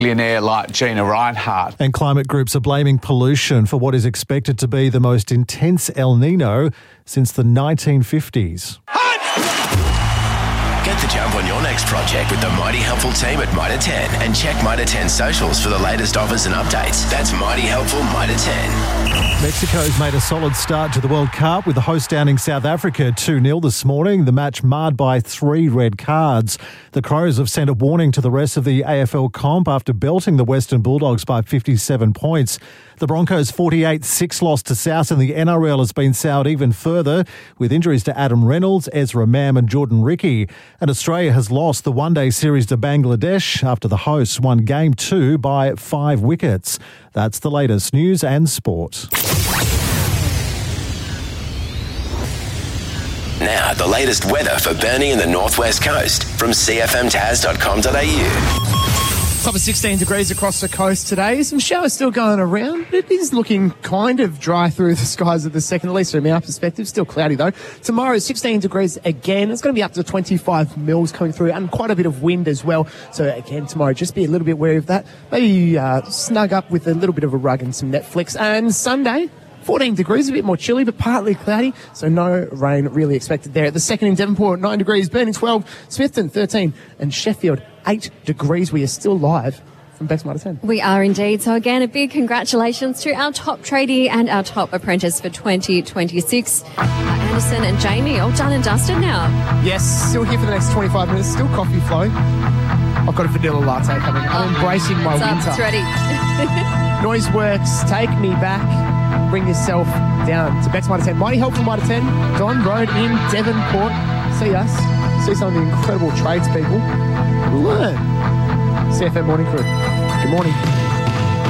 billionaire like Gina Reinhardt. And climate groups are blaming pollution for what is expected to be the most intense El Nino since the 1950s. Get the jump on your next project with the Mighty Helpful team at Mitre 10 and check Mitre 10 socials for the latest offers and updates. That's Mighty Helpful Mitre 10. Mexico's made a solid start to the World Cup with the host downing South Africa 2-0 this morning. The match marred by 3 red cards. The Crows have sent a warning to the rest of the AFL comp after belting the Western Bulldogs by 57 points. The Broncos' 48-6 loss to South in the NRL has been soured even further with injuries to Adam Reynolds, Ezra Mam and Jordan Ricky. And Australia has lost the one-day series to Bangladesh after the hosts won Game 2 by 5 wickets. That's the latest news and sport. Now, the latest weather for Burnie and the Northwest Coast from cfmtaz.com.au. Top of 16 degrees across the coast today. Some showers still going around, but it is looking kind of dry through the skies at the second, at least from our perspective. Still cloudy though. Tomorrow, 16 degrees again. It's going to be up to 25 mils coming through and quite a bit of wind as well. So again, tomorrow, just be a little bit wary of that. Maybe snug up with a little bit of a rug and some Netflix. And Sunday, 14 degrees, a bit more chilly, but partly cloudy, so no rain really expected there. At the second in Devonport, 9 degrees, Burnie 12, Smithton 13, and Sheffield 8 degrees. We are still live from Bex Mitre 10. We are indeed. So again, a big congratulations to our top tradie and our top apprentice for 2026. Anderson and Jamie, all done and dusted now. Yes, still here for the next 25 minutes, still coffee flowing. I've got a vanilla latte coming. I'm embracing my winter. It's ready. Noiseworks, take me back. Bring yourself down to Bex Mitre 10. Mighty Helpful Mitre 10, Don Road in Devonport. See us. See some of the incredible tradespeople. Learn. CFM Morning Crew. Good morning.